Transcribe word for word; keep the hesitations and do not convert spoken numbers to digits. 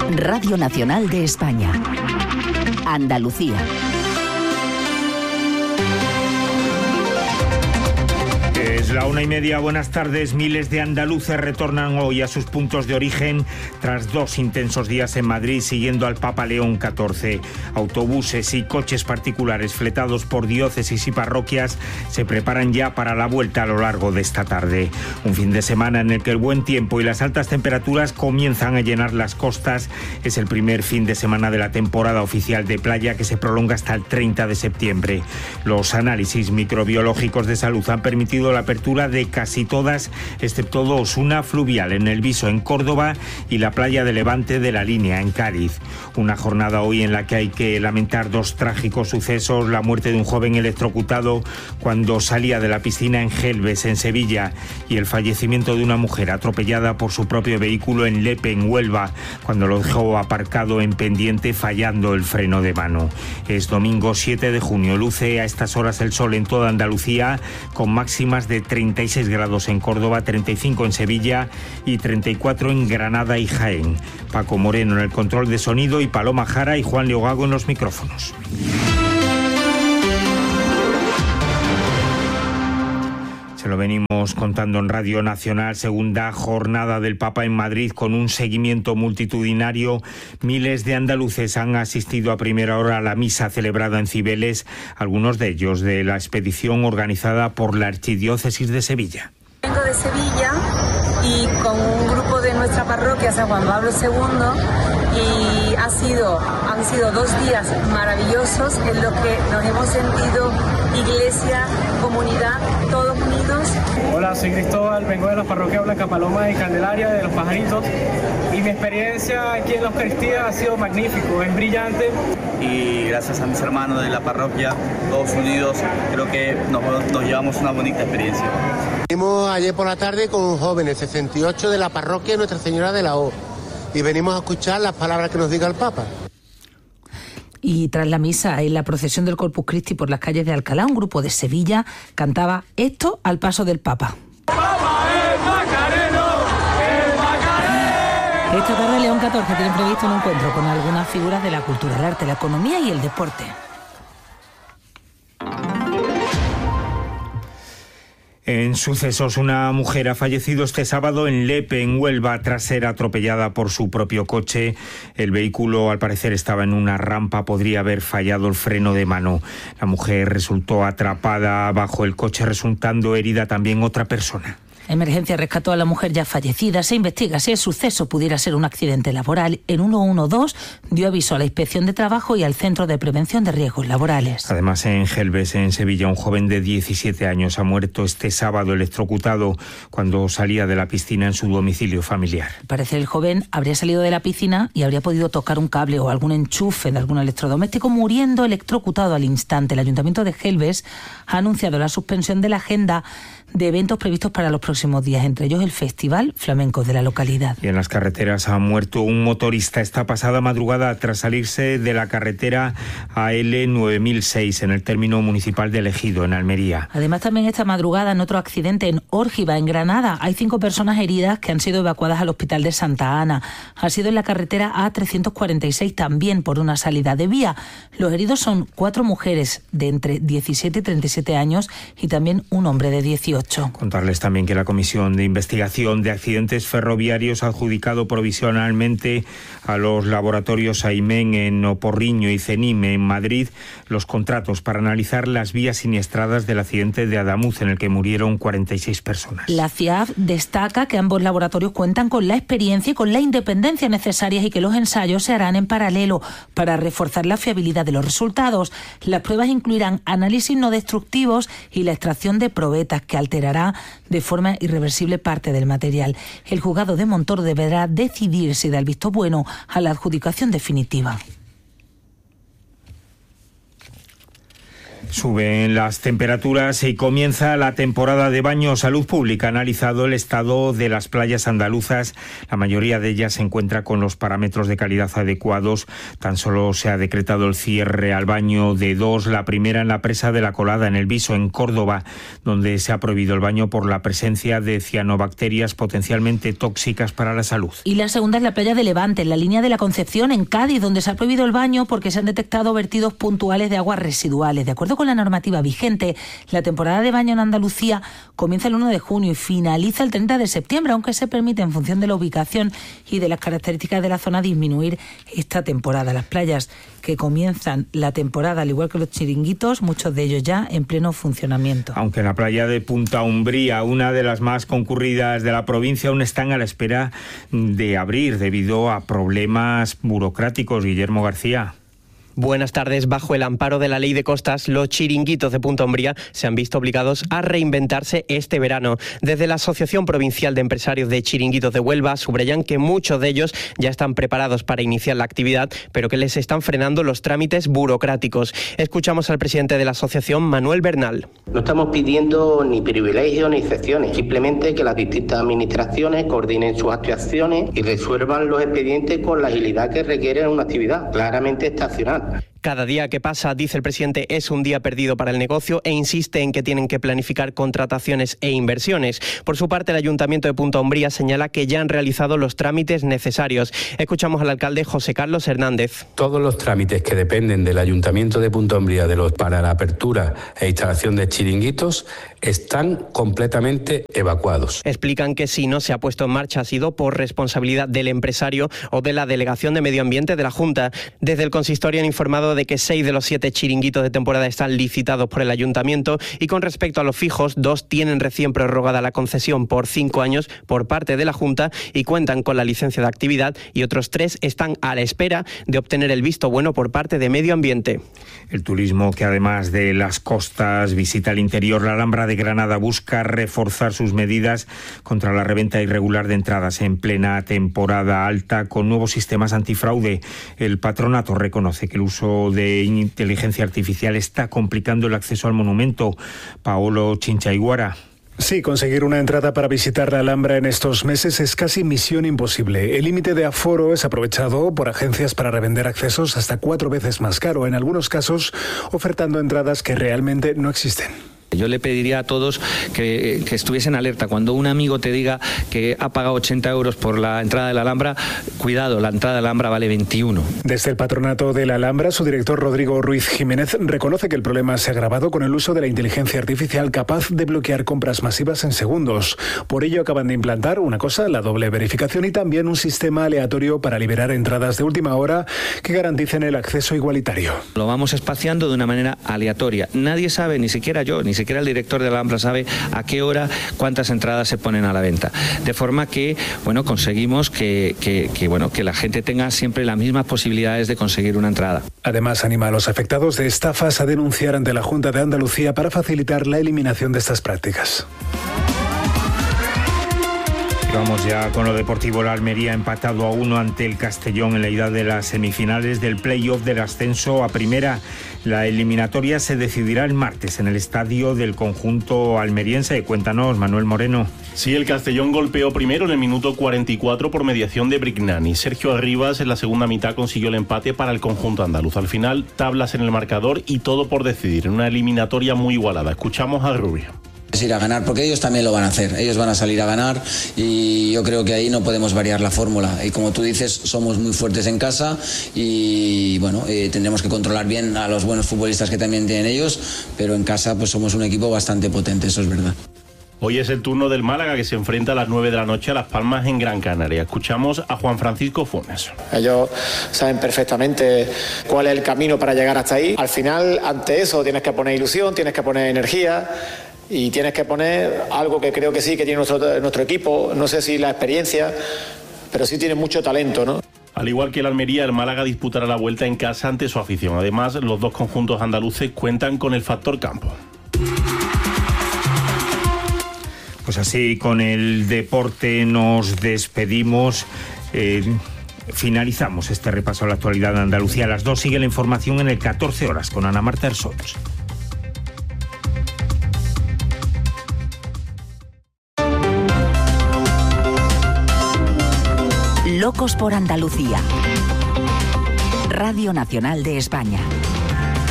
Radio Nacional de España. Andalucía. Es la una y media, buenas tardes. Miles de andaluces retornan hoy a sus puntos de origen tras dos intensos días en Madrid siguiendo al Papa León catorce. Autobuses y coches particulares fletados por diócesis y parroquias se preparan ya para la vuelta a lo largo de esta tarde. Un fin de semana en el que el buen tiempo y las altas temperaturas comienzan a llenar las costas. Es el primer fin de semana de la temporada oficial de playa que se prolonga hasta el treinta de septiembre. Los análisis microbiológicos de salud han permitido la apertura de casi todas, excepto dos, una fluvial en El Viso, en Córdoba, y la playa de Levante de La Línea, en Cádiz. Una jornada hoy en la que hay que lamentar dos trágicos sucesos: la muerte de un joven electrocutado cuando salía de la piscina en Gelbes, en Sevilla, y el fallecimiento de una mujer atropellada por su propio vehículo en Lepe, en Huelva, cuando lo dejó aparcado en pendiente fallando el freno de mano. Es domingo siete de junio, luce a estas horas el sol en toda Andalucía, con máximas de treinta y seis grados en Córdoba, treinta y cinco en Sevilla y treinta y cuatro en Granada y Jaén. Paco Moreno en el control de sonido y Paloma Jara y Juan Leogago en los micrófonos. Se lo venimos contando en Radio Nacional, segunda jornada del Papa en Madrid con un seguimiento multitudinario. Miles de andaluces han asistido a primera hora a la misa celebrada en Cibeles, algunos de ellos de la expedición organizada por la Archidiócesis de Sevilla. Vengo de Sevilla y con un grupo de nuestra parroquia, San Juan Pablo segundo, y ha sido, han sido dos días maravillosos en los que nos hemos sentido iglesia, comunidad, todos unidos. Hola, soy Cristóbal, vengo de las parroquias Blanca Paloma y Candelaria, de Los Pajaritos, y mi experiencia aquí en la Eucaristía ha sido magnífico, es brillante. Y gracias a mis hermanos de la parroquia, todos unidos, creo que nos, nos llevamos una bonita experiencia. Venimos ayer por la tarde con jóvenes, sesenta y ocho de la parroquia Nuestra Señora de la O, y venimos a escuchar las palabras que nos diga el Papa. Y tras la misa, en la procesión del Corpus Christi por las calles de Alcalá, un grupo de Sevilla cantaba esto al paso del Papa. ¡Papa es Macareno! ¡Es Macareno! Esta tarde León catorce tiene previsto un encuentro con algunas figuras de la cultura, el arte, la economía y el deporte. En sucesos, una mujer ha fallecido este sábado en Lepe, en Huelva, tras ser atropellada por su propio coche. El vehículo, al parecer, estaba en una rampa, podría haber fallado el freno de mano. La mujer resultó atrapada bajo el coche, resultando herida también otra persona. Emergencia rescató a la mujer ya fallecida. Se investiga si el suceso pudiera ser un accidente laboral. El ciento doce dio aviso a la Inspección de Trabajo y al Centro de Prevención de Riesgos Laborales. Además, en Gelbes, en Sevilla, un joven de diecisiete años ha muerto este sábado electrocutado cuando salía de la piscina en su domicilio familiar. Al parecer, el joven habría salido de la piscina y habría podido tocar un cable o algún enchufe de algún electrodoméstico, muriendo electrocutado al instante. El Ayuntamiento de Gelbes ha anunciado la suspensión de la agenda de eventos previstos para los próximos días, entre ellos el Festival Flamenco de la localidad. Y en las carreteras ha muerto un motorista esta pasada madrugada tras salirse de la carretera A L nueve mil seis en el término municipal de Ejido, en Almería. Además, también esta madrugada, en otro accidente en Órgiva, en Granada, hay cinco personas heridas que han sido evacuadas al hospital de Santa Ana. Ha sido en la carretera A trescientos cuarenta y seis, también por una salida de vía. Los heridos son cuatro mujeres de entre diecisiete y treinta y siete años y también un hombre de dieciocho. Contarles también que la Comisión de Investigación de Accidentes Ferroviarios ha adjudicado provisionalmente a los laboratorios Aimen en Oporriño y Cenime en Madrid los contratos para analizar las vías siniestradas del accidente de Adamuz, en el que murieron cuarenta y seis personas. La C I A F destaca que ambos laboratorios cuentan con la experiencia y con la independencia necesarias y que los ensayos se harán en paralelo para reforzar la fiabilidad de los resultados. Las pruebas incluirán análisis no destructivos y la extracción de probetas que alterará de forma irreversible parte del material. El juzgado de Montoro deberá decidir si da el visto bueno a la adjudicación definitiva. Suben las temperaturas y comienza la temporada de baño. Salud Pública ha analizado el estado de las playas andaluzas. La mayoría de ellas se encuentra con los parámetros de calidad adecuados. Tan solo se ha decretado el cierre al baño de dos. La primera en la presa de la Colada, en el Viso, en Córdoba, donde se ha prohibido el baño por la presencia de cianobacterias potencialmente tóxicas para la salud. Y la segunda es la playa de Levante, en la línea de la Concepción, en Cádiz, donde se ha prohibido el baño porque se han detectado vertidos puntuales de aguas residuales. De acuerdo con la normativa vigente, la temporada de baño en Andalucía comienza el uno de junio y finaliza el treinta de septiembre, aunque se permite, en función de la ubicación y de las características de la zona, disminuir esta temporada. Las playas que comienzan la temporada, al igual que los chiringuitos, muchos de ellos ya en pleno funcionamiento. Aunque en la playa de Punta Umbría, una de las más concurridas de la provincia, aún están a la espera de abrir debido a problemas burocráticos. Guillermo García. Buenas tardes. Bajo el amparo de la Ley de Costas, los chiringuitos de Punta Umbría se han visto obligados a reinventarse este verano. Desde la Asociación Provincial de Empresarios de Chiringuitos de Huelva subrayan que muchos de ellos ya están preparados para iniciar la actividad, pero que les están frenando los trámites burocráticos. Escuchamos al presidente de la asociación, Manuel Bernal. No estamos pidiendo ni privilegios ni excepciones, simplemente que las distintas administraciones coordinen sus actuaciones y resuelvan los expedientes con la agilidad que requiere una actividad claramente estacional. Cada día que pasa, dice el presidente, es un día perdido para el negocio e insiste en que tienen que planificar contrataciones e inversiones. Por su parte, el Ayuntamiento de Punta Umbría señala que ya han realizado los trámites necesarios. Escuchamos al alcalde José Carlos Hernández. Todos los trámites que dependen del Ayuntamiento de Punta Umbría de los, para la apertura e instalación de chiringuitos están completamente evacuados. Explican que si no se ha puesto en marcha ha sido por responsabilidad del empresario o de la Delegación de Medio Ambiente de la Junta. Desde el consistorio han informado de que seis de los siete chiringuitos de temporada están licitados por el Ayuntamiento y con respecto a los fijos, dos tienen recién prorrogada la concesión por cinco años por parte de la Junta y cuentan con la licencia de actividad, y otros tres están a la espera de obtener el visto bueno por parte de Medio Ambiente. El turismo, que además de las costas visita el interior, la Alhambra de Granada busca reforzar sus medidas contra la reventa irregular de entradas en plena temporada alta con nuevos sistemas antifraude. El patronato reconoce que el uso de inteligencia artificial está complicando el acceso al monumento. Paolo Chinchaiguara. Sí, conseguir una entrada para visitar la Alhambra en estos meses es casi misión imposible. El límite de aforo es aprovechado por agencias para revender accesos hasta cuatro veces más caro, en algunos casos ofertando entradas que realmente no existen. Yo le pediría a todos que, que estuviesen alerta. Cuando un amigo te diga que ha pagado ochenta euros por la entrada de la Alhambra, cuidado, la entrada de la Alhambra vale veintiuno. Desde el patronato de la Alhambra, su director Rodrigo Ruiz Jiménez reconoce que el problema se ha agravado con el uso de la inteligencia artificial capaz de bloquear compras masivas en segundos. Por ello acaban de implantar una cosa, la doble verificación, y también un sistema aleatorio para liberar entradas de última hora que garanticen el acceso igualitario. Lo vamos espaciando de una manera aleatoria. Nadie sabe, ni siquiera yo, ni siquiera el director de la Alhambra sabe a qué hora cuántas entradas se ponen a la venta. De forma que, bueno, conseguimos que, que, que, bueno, que la gente tenga siempre las mismas posibilidades de conseguir una entrada. Además, anima a los afectados de estafas a denunciar ante la Junta de Andalucía para facilitar la eliminación de estas prácticas. Vamos ya con lo deportivo. La Almería ha empatado a uno ante el Castellón en la ida de las semifinales del play-off del ascenso a primera. La eliminatoria se decidirá el martes en el estadio del conjunto almeriense. Cuéntanos, Manuel Moreno. Sí, el Castellón golpeó primero en el minuto cuarenta y cuatro por mediación de Brignani. Sergio Arribas en la segunda mitad consiguió el empate para el conjunto andaluz. Al final, tablas en el marcador y todo por decidir, en una eliminatoria muy igualada. Escuchamos a Rubio. Es ir a ganar, porque ellos también lo van a hacer, ellos van a salir a ganar y yo creo que ahí no podemos variar la fórmula. Y como tú dices, somos muy fuertes en casa y bueno, eh, tendremos que controlar bien a los buenos futbolistas que también tienen ellos, pero en casa pues somos un equipo bastante potente, eso es verdad. Hoy es el turno del Málaga, que se enfrenta a las nueve de la noche a Las Palmas en Gran Canaria. Escuchamos a Juan Francisco Funes. Ellos saben perfectamente cuál es el camino para llegar hasta ahí. Al final, ante eso tienes que poner ilusión, tienes que poner energía y tienes que poner algo que creo que sí que tiene nuestro, nuestro equipo. No sé si la experiencia, pero sí tiene mucho talento, ¿no? Al igual que el Almería, el Málaga disputará la vuelta en casa ante su afición. Además, los dos conjuntos andaluces cuentan con el factor campo. Pues así, con el deporte nos despedimos. Eh, finalizamos este repaso a la actualidad de Andalucía. A las dos sigue la información en el catorce horas con Ana Marta Ersols. Locos por Andalucía. Radio Nacional de España.